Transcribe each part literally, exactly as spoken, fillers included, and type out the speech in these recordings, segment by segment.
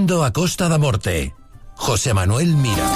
escoitando A Costa da Morte. José Manuel Mira.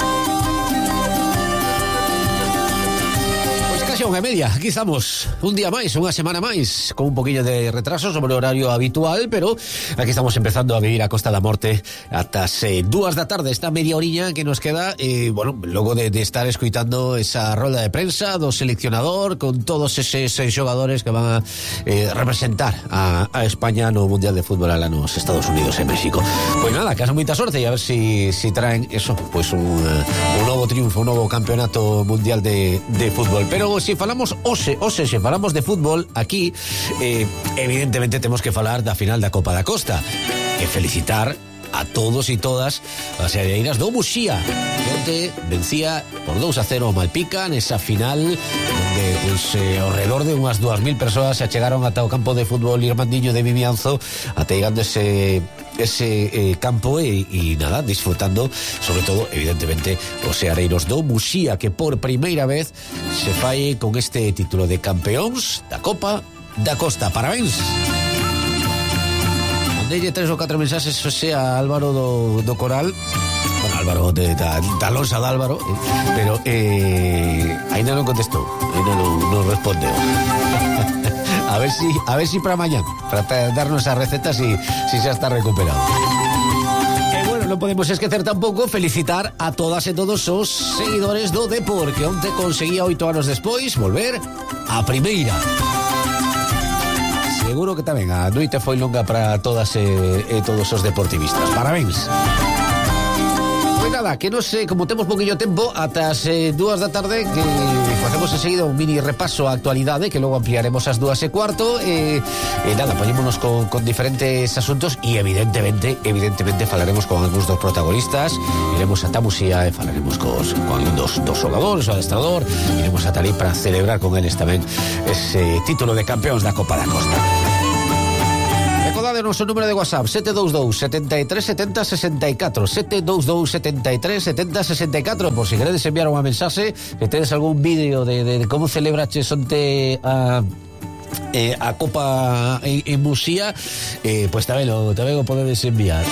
Unha media, aquí estamos un día máis, unha semana máis, con un poquillo de retraso sobre o horario habitual, pero aquí estamos empezando a vivir a Costa da Morte ata eh, dúas da tarde, esta media oriña que nos queda, eh, bueno, logo de, de estar escoitando esa rolda de prensa do seleccionador con todos eses xogadores que van a eh, representar a, a España no Mundial de Fútbol alá nos Estados Unidos e México. Pois nada, que hagan moita sorte e a ver si, si traen eso, pois un, uh, un novo triunfo, un novo campeonato mundial de, de fútbol. Pero si falamos hoxe, hoxe, se falamos de fútbol aquí, eh, evidentemente temos que falar da final da Copa da Costa e felicitar a todos e todas as heredeiras do Muxía, onde vencía por dous a cero o Malpica nesa final onde pues, eh, ao redor de unhas dúas mil persoas se achegaron ata o campo de fútbol Irmandiño de Vimianzo ateigando ese ese eh, campo e, e nada, disfrutando sobre todo, evidentemente, os seareiros do Muxía, que por primeira vez se fai con este título de campeóns da Copa da Costa. Parabéns. Mandelle tres ou catro mensaxes a Álvaro do, do Coral, bueno, Álvaro de, da, da Lonsa de Álvaro, eh, pero eh, ainda non contestou, ainda non, non respondeu. A ver si, a ver si para mañana, para darnos a receta si, si xa está recuperado. E bueno, non podemos esquecer tampouco felicitar a todas e todos os seguidores do Depor, que onte conseguía oito anos despois volver a primeira. Seguro que tamén a noite foi longa para todas e, e todos os deportivistas. Parabéns. Pois nada, que non sei, como temos poquillo tempo, ata as eh, dúas da tarde, que facemos enseguida un mini repaso á actualidade, que logo ampliaremos ás dúas e cuarto, e, e nada, poñémonos con, con diferentes asuntos, e evidentemente, evidentemente falaremos con algúns dos protagonistas, iremos a Tamusía e falaremos cos, con algún dos, dos xogadores, o adestrador, iremos a Talí para celebrar con eles tamén ese título de campeóns da Copa da Costa. Recordade o noso número de WhatsApp sete dous dous, sete tres, sete zero, seis catro sete dous dous, sete tres, sete zero, seis catro por si queredes enviar unha mensaxe, que tedes algún vídeo de, de, de como celebraches onte a eh, a Copa en, en Muxía, eh, pues tamén o, tamén o podedes enviar.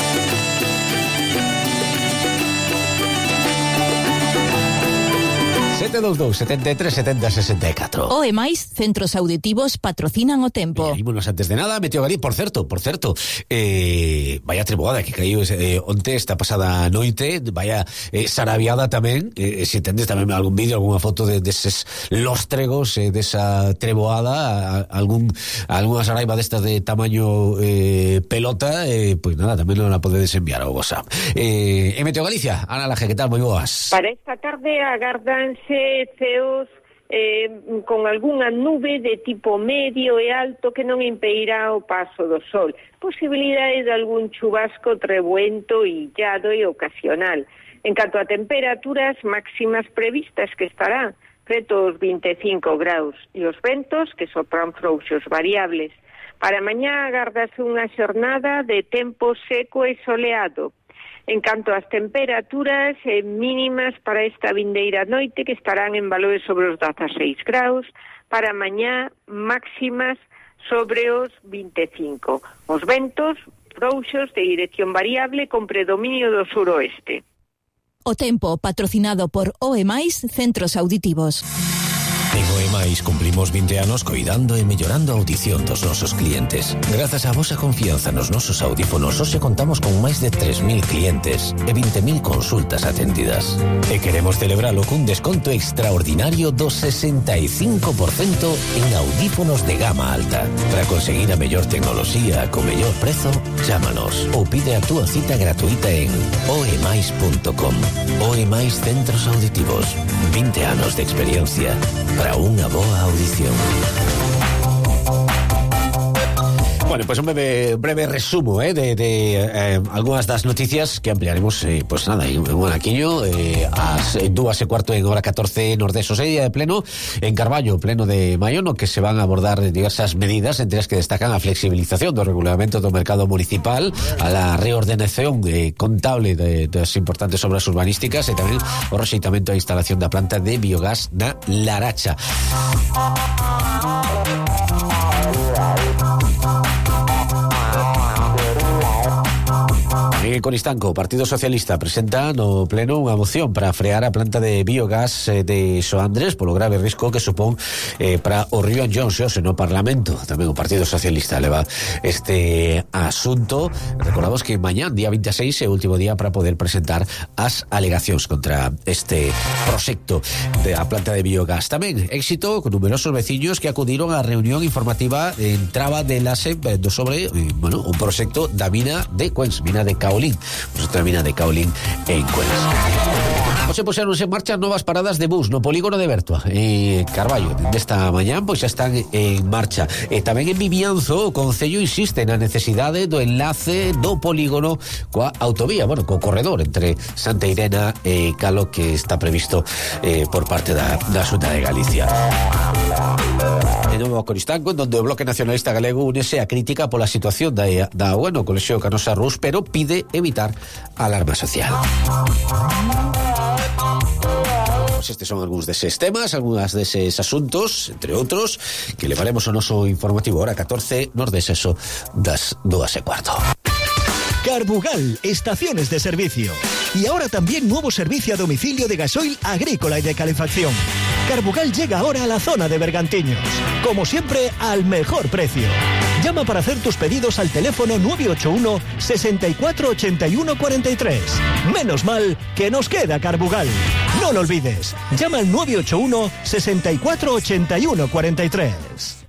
sete dous dous, sete tres, sete zero, seis catro. O e máis centros auditivos patrocinan o tempo. E ímonos antes de nada, Meteo Galí, por certo, por certo, eh, vaya treboada que caiu eh, onte esta pasada noite, vaya eh, sarabiada tamén, eh, se tendes tamén algún vídeo, algunha foto de deses de lóstregos, eh, desa treboada, a, algún algunha saraiba destas de tamaño eh, pelota, eh, pois pues nada, tamén non la podedes enviar ao WhatsApp. Eh, en Meteo Galicia, Ana Laje, que tal, moi boas? Para esta tarde agardanse ceos eh, con algunha nube de tipo medio e alto que non impedirá o paso do sol. Posibilidade de algún chubasco trebuento, illado e ocasional. En canto a temperaturas máximas previstas, que estarán preto os vinte e cinco graus, e os ventos que sopran frouxos variables. Para mañá agardase unha xornada de tempo seco e soleado. En canto ás temperaturas eh, mínimas para esta vindeira noite, que estarán en valores sobre os dezaseis graus, para mañá máximas sobre os vinte e cinco. Os ventos frouxos de dirección variable con predominio do suroeste. O tempo patrocinado por O E máis Centros Auditivos. En O E máis cumplimos vinte anos coidando e mellorando a audición dos nosos clientes. Grazas á vosa confianza nos nosos audífonos, hoxe contamos con máis de tres mil clientes e vinte mil consultas atendidas. E queremos celebralo cun desconto extraordinario do sesenta e cinco por cento en audífonos de gama alta. Para conseguir a mellor tecnoloxía co mellor prezo, chámanos ou pide a túa cita gratuita en oemais punto com. O E máis Centros Auditivos. vinte anos de experiencia para unha boa audición. Bueno, pues un breve, breve resumo eh, de, de eh, algunhas das noticias que ampliaremos, eh, pues nada, en un anaquiño, eh, ás dúas e cuarto en hora catorce Nordés, o día de pleno en Carballo, pleno de maio, no que se van a abordar diversas medidas, entre as que destacan a flexibilización do regulamento do mercado municipal, a la reordenación eh, contable de, das importantes obras urbanísticas e tamén o rexeitamento da instalación da planta de biogás na Laracha. Tamén en Coristanco, o Partido Socialista presenta no pleno unha moción para frear a planta de biogás eh, de Soandres polo grave risco que supón eh, para o río Anllóns e no Parlamento. Tamén o Partido Socialista leva este asunto. Recordamos que mañán, día veintiséis, é o último día para poder presentar as alegacións contra este proxecto da planta de biogás. Tamén éxito con numerosos veciños que acudiron á reunión informativa en traba de Lase do sobre, eh, bueno, un proxecto da mina de Cuens, mina de Caolín, pues otra mina de Caolín en Cuens. Hoxe puseron en marcha novas paradas de bus no polígono de Bertua e Carballo. Desta mañán pois xa están en marcha. E tamén en Vimianzo o Concello insiste na necesidade do enlace do polígono coa autovía, bueno, co corredor entre Santa Irena e Calo, que está previsto eh, por parte da, da Xunta de Galicia. De novo a Coristanco, en donde o Bloque Nacionalista Galego únese a crítica pola situación da, da bueno, o Colexio Canosa Rus, pero pide evitar alarma social. Pues estes son algúns deses temas, algúnas deses asuntos, entre outros, que levaremos ao noso informativo hora catorce, nos deseso das dúas e cuarto. Carbugal, estaciones de servicio. Y ahora también nuevo servicio a domicilio de gasoil agrícola y de calefacción. Carbugal llega ahora a la zona de Bergantiños. Como siempre, al mejor precio. Llama para hacer tus pedidos al teléfono nueve ocho uno, sesenta y cuatro, ochenta y uno, cuarenta y tres. Menos mal que nos queda Carbugal. No lo olvides. Llama al nueve ocho uno, sesenta y cuatro, ochenta y uno, cuarenta y tres.